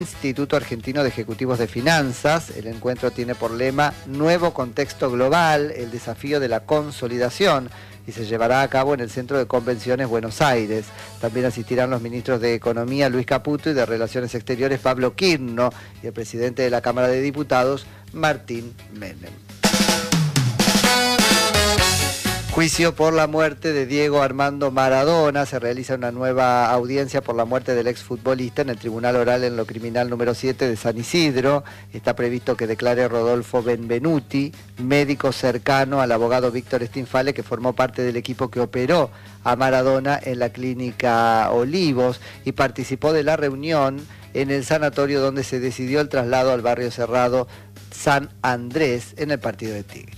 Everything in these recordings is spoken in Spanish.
Instituto Argentino de Ejecutivos de Finanzas. El encuentro tiene por lema Nuevo Contexto Global, el desafío de la consolidación, y se llevará a cabo en el Centro de Convenciones Buenos Aires. También asistirán los ministros de Economía Luis Caputo y de Relaciones Exteriores Pablo Quirno y el presidente de la Cámara de Diputados Martín Menem. Juicio por la muerte de Diego Armando Maradona. Se realiza una nueva audiencia por la muerte del exfutbolista en el Tribunal Oral en lo Criminal número 7 de San Isidro. Está previsto que declare Rodolfo Benvenuti, médico cercano al abogado Víctor Stinfale, que formó parte del equipo que operó a Maradona en la clínica Olivos y participó de la reunión en el sanatorio donde se decidió el traslado al barrio cerrado San Andrés en el partido de Tigre.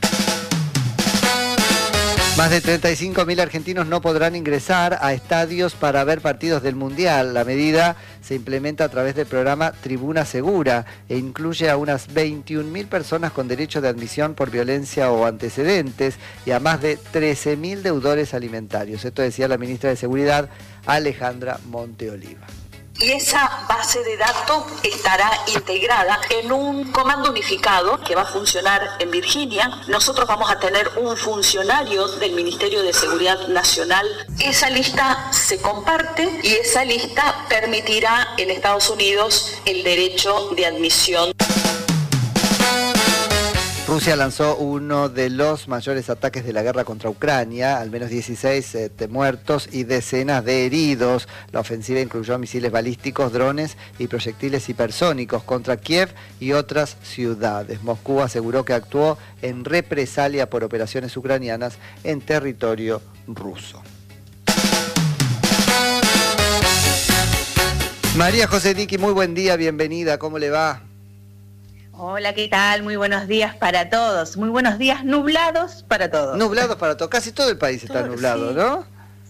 Más de 35.000 argentinos no podrán ingresar a estadios para ver partidos del Mundial. La medida se implementa a través del programa Tribuna Segura e incluye a unas 21.000 personas con derecho de admisión por violencia o antecedentes y a más de 13.000 deudores alimentarios. Esto decía la ministra de Seguridad, Alejandra Monteoliva. Y esa base de datos estará integrada en un comando unificado que va a funcionar en Virginia. Nosotros vamos a tener un funcionario del Ministerio de Seguridad Nacional. Esa lista se comparte y esa lista permitirá en Estados Unidos el derecho de admisión. Rusia lanzó uno de los mayores ataques de la guerra contra Ucrania, al menos 16 muertos y decenas de heridos. La ofensiva incluyó misiles balísticos, drones y proyectiles hipersónicos contra Kiev y otras ciudades. Moscú aseguró que actuó en represalia por operaciones ucranianas en territorio ruso. María José Diqui, muy buen día, bienvenida, ¿cómo le va? Hola, ¿qué tal? Muy buenos días para todos. Muy buenos días nublados para todos. Nublados para todos. Casi todo el país está nublado, sí. ¿No?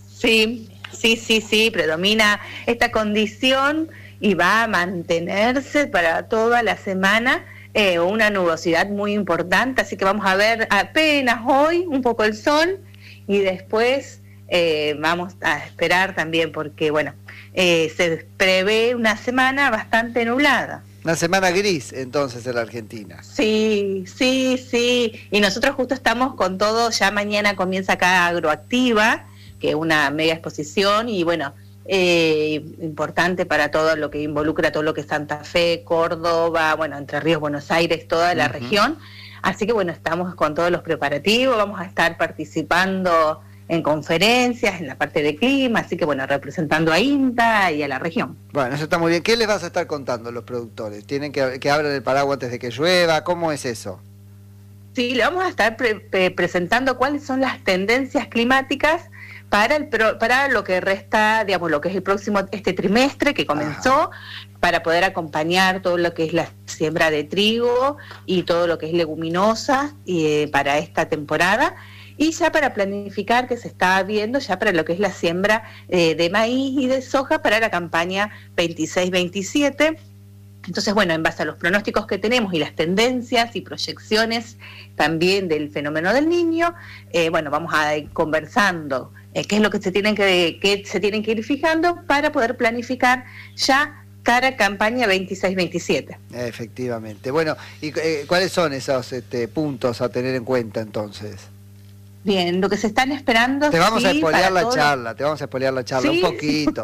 Sí. Predomina esta condición y va a mantenerse para toda la semana una nubosidad muy importante. Así que vamos a ver apenas hoy un poco el sol y después vamos a esperar también porque, bueno, se prevé una semana bastante nublada. Una semana gris, entonces, en la Argentina. Sí. Y nosotros justo estamos con todo, ya mañana comienza acá Agroactiva, que es una mega exposición, y bueno, importante para todo lo que involucra todo lo que es Santa Fe, Córdoba, bueno, Entre Ríos, Buenos Aires, toda la región. Así que bueno, estamos con todos los preparativos, vamos a estar participando en conferencias, en la parte de clima, así que bueno, representando a INTA y a la región. Bueno, eso está muy bien. ¿Qué les vas a estar contando los productores? ¿Tienen que abran el paraguas antes de que llueva? ¿Cómo es eso? Sí, le vamos a estar presentando cuáles son las tendencias climáticas para lo que resta, digamos, lo que es el próximo, este trimestre que comenzó, para poder acompañar todo lo que es la siembra de trigo y todo lo que es leguminosa para esta temporada. Y ya para planificar, que se está viendo ya para lo que es la siembra de maíz y de soja para la campaña 26-27. Entonces, bueno, en base a los pronósticos que tenemos y las tendencias y proyecciones también del fenómeno del Niño, bueno, vamos a ir conversando qué es lo que se tienen que ir fijando para poder planificar ya cara a campaña 26-27. Efectivamente. Bueno, ¿y cuáles son esos puntos a tener en cuenta entonces? Bien, lo que se están esperando... Te vamos a espolear la charla, ¿Sí? Un poquito.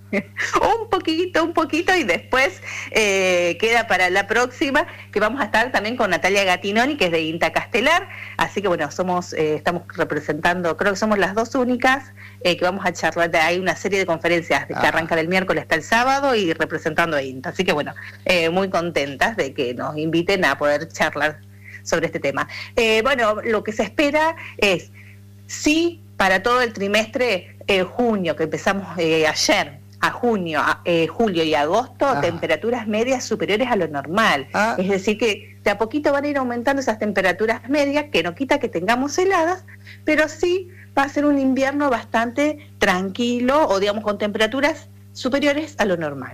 un poquito y después queda para la próxima, que vamos a estar también con Natalia Gattinoni, que es de INTA Castelar, así que bueno, estamos representando, creo que somos las dos únicas que vamos a charlar. Hay una serie de conferencias que arranca del miércoles hasta el sábado y representando a INTA, así que bueno, muy contentas de que nos inviten a poder charlar sobre este tema. Bueno, lo que se espera es, sí, para todo el trimestre junio, que empezamos ayer, a junio, julio y agosto, temperaturas medias superiores a lo normal. Es decir, que de a poquito van a ir aumentando esas temperaturas medias, que no quita que tengamos heladas, pero sí va a ser un invierno bastante tranquilo, o digamos con temperaturas superiores a lo normal.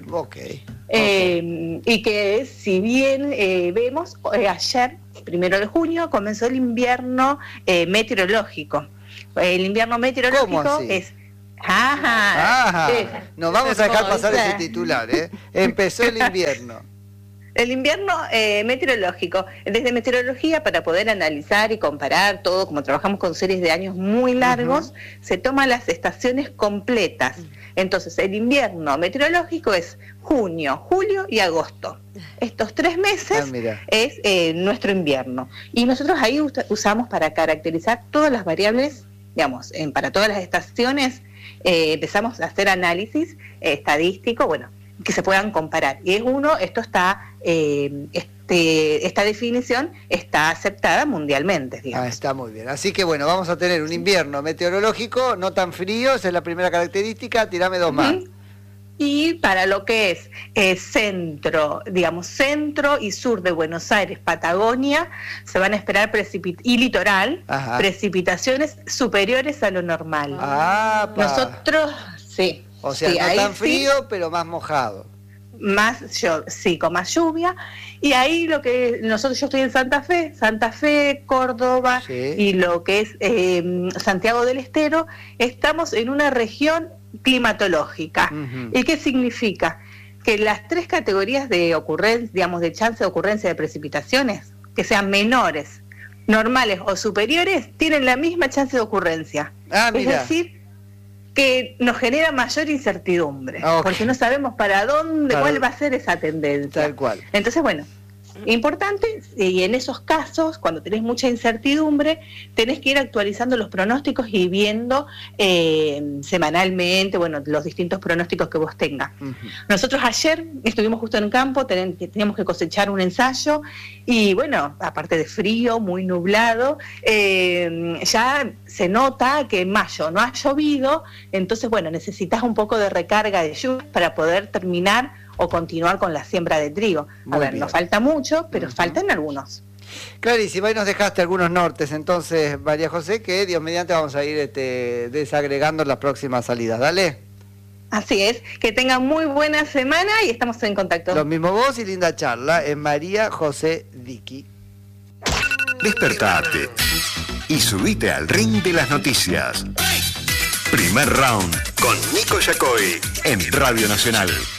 Y que si bien vemos, ayer, 1 de junio, comenzó el invierno meteorológico. El invierno meteorológico es Ajá. Nos vamos a dejar pasar ese titular, ¿eh? Empezó el invierno. El invierno meteorológico, desde meteorología, para poder analizar y comparar todo, como trabajamos con series de años muy largos, se toman las estaciones completas. Entonces, el invierno meteorológico es junio, julio y agosto. Estos 3 meses es nuestro invierno. Y nosotros ahí usamos para caracterizar todas las variables, digamos, para todas las estaciones, empezamos a hacer análisis estadístico, bueno, que se puedan comparar. Y esto está, esta definición está aceptada mundialmente, digamos. Está muy bien. Así que bueno, vamos a tener un invierno meteorológico, no tan frío, esa es la primera característica, tirame 2 más. Y para lo que es centro y sur de Buenos Aires, Patagonia, se van a esperar y litoral, precipitaciones superiores a lo normal. Nosotros, sí. O sea, no tan frío, pero más mojado. Con más lluvia. Y ahí yo estoy en Santa Fe, Córdoba, y lo que es Santiago del Estero, estamos en una región climatológica. ¿Y qué significa? Que las 3 categorías de ocurrencia, digamos, de chance de ocurrencia de precipitaciones, que sean menores, normales o superiores, tienen la misma chance de ocurrencia. Es decir, que nos genera mayor incertidumbre, porque no sabemos cuál va a ser esa tendencia. Tal cual. Entonces, bueno, importante, y en esos casos, cuando tenés mucha incertidumbre, tenés que ir actualizando los pronósticos y viendo semanalmente, bueno, los distintos pronósticos que vos tengas. Nosotros ayer estuvimos justo en un campo, teníamos que cosechar un ensayo, y bueno, aparte de frío, muy nublado, ya se nota que en mayo no ha llovido, entonces bueno, necesitas un poco de recarga de lluvia para poder terminar o continuar con la siembra de trigo. Nos falta mucho, pero faltan algunos. Clarísimo, ahí nos dejaste algunos nortes, entonces, María José, que Dios mediante vamos a ir desagregando las próximas salidas. Dale. Así es, que tengan muy buena semana y estamos en contacto. Lo mismo vos y linda charla, es María José Diqui. Despertate y subite al ring de las noticias. Primer round con Nico Yacoy en Radio Nacional.